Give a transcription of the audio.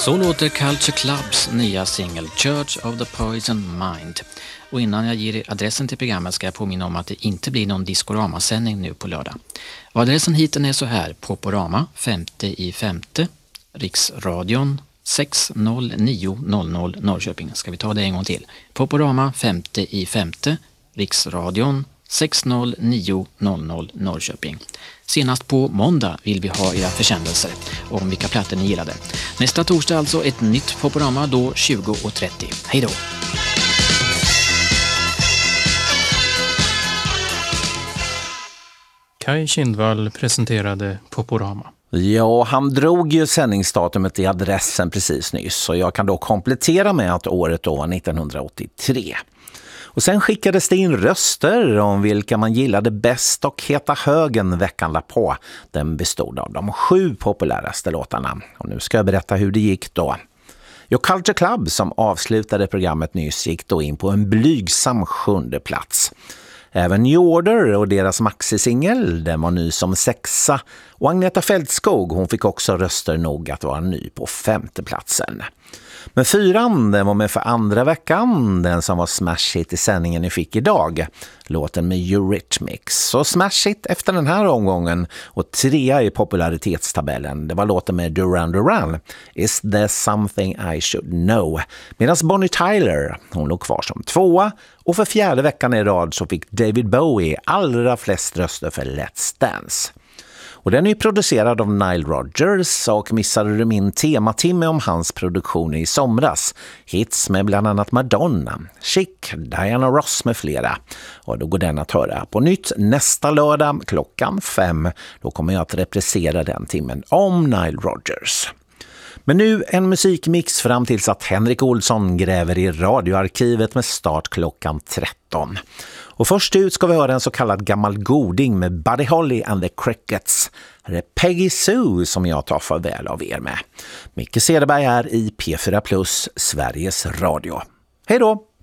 Så låter Culture Clubs nya singel Church of the Poison Mind. Och innan jag ger adressen till programmet ska jag påminna om att det inte blir någon Discorama-sändning nu på lördag. Och adressen hiten är så här: Poporama 5/5, Riksradion 60900 Norrköping. Ska vi ta det en gång till? Poporama 5/5, Riksradion 60900 Norrköping. Senast på måndag vill vi ha era försändelser om vilka plattor ni gillade. Nästa torsdag alltså ett nytt Poporama, då 20:30. Hej då! Kai Kindvall presenterade Poporama. Ja, han drog ju sändningsdatumet i adressen precis nyss, och jag kan då komplettera med att året då var 1983. Och sen skickades det in röster om vilka man gillade bäst, och Heta högen veckan la på. Den bestod av de 7 populäraste låtarna. Och nu ska jag berätta hur det gick då. Jo, Culture Club som avslutade programmet nyss gick då in på en blygsam 7:e plats. Även New Order och deras maxisingel, den var ny som 6:a. Och Agneta Fältskog, hon fick också röster nog att vara ny på 5:e platsen. Men 4:an, den var med för andra veckan, den som var smash hit i sändningen ni fick idag. Låten med Eurythmics. Så smash hit efter den här omgången, och 3:a i popularitetstabellen, det var låten med Duran Duran, Is There Something I Should Know. Medan Bonnie Tyler, hon låg kvar som 2:a, och för 4:e veckan i rad så fick David Bowie allra flest röster för Let's Dance. Och den är ju producerad av Nile Rodgers, och missade du min tematimme om hans produktioner i somras. Hits med bland annat Madonna, Chic, Diana Ross med flera. Och då går den att höra på nytt nästa lördag klockan 5. Då kommer jag att reprisera den timmen om Nile Rodgers. Men nu en musikmix fram tills att Henrik Olsson gräver i radioarkivet med start klockan 13. Och först ut ska vi höra en så kallad gammal goding med Buddy Holly and the Crickets. Det är Peggy Sue som jag tar farväl av er med. Micke Cederberg här i P4 Plus, Sveriges Radio. Hej då!